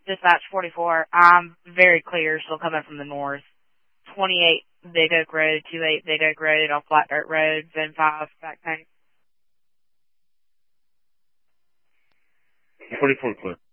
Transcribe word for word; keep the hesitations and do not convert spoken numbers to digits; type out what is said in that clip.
Dispatch forty-four. I'm very clear, still coming from the north. twenty-eight Big Oak Road, twenty-eight Big Oak Road on Flat Dirt Road, Zone five, back tank. forty-four clear.